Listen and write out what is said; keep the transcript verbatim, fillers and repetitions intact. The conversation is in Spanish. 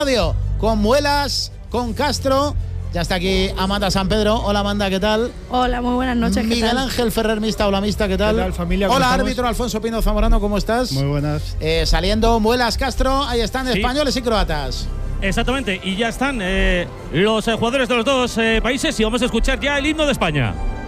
Con Muelas, con Castro. Ya está aquí Amanda San Pedro. Hola Amanda, ¿qué tal? Hola, muy buenas noches. Miguel ¿qué tal? Ángel Ferrer Mista, hola Mista, ¿qué tal? ¿Qué tal, familia? ¿Cómo Hola estamos? árbitro Alfonso Pino Zamorano, ¿cómo estás? Muy buenas. Eh, saliendo Muelas, Castro, ahí están Sí. españoles y croatas. Exactamente, y ya están eh, los eh, jugadores de los dos eh, países y vamos a escuchar ya el himno de España.